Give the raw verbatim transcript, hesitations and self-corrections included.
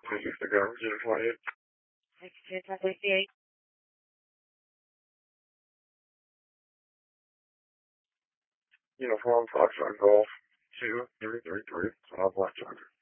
This is the government twenty-eight. sixty-two, ten sixty-eight. Uniform Foxtrot Golf two three three three. Black Charger.